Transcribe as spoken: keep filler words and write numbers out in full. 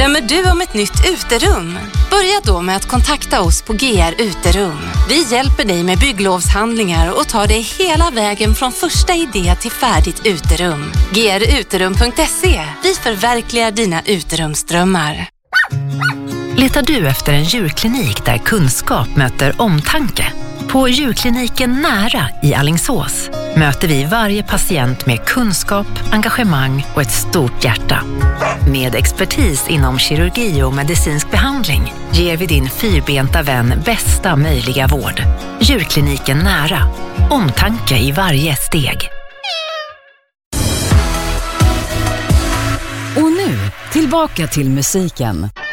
Drömmer du om ett nytt uterum? Börja då med att kontakta oss på G R Uterum. Vi hjälper dig med bygglovshandlingar och tar dig hela vägen från första idé till färdigt uterum. G R uterum punkt se. Vi förverkligar dina uterumsdrömmar. Letar du efter en djurklinik där kunskap möter omtanke? På djurkliniken Nära i Alingsås möter vi varje patient med kunskap, engagemang och ett stort hjärta. Med expertis inom kirurgi och medicinsk behandling ger vi din fyrbenta vän bästa möjliga vård. Djurkliniken Nära. Omtanke i varje steg. Och nu, tillbaka till musiken.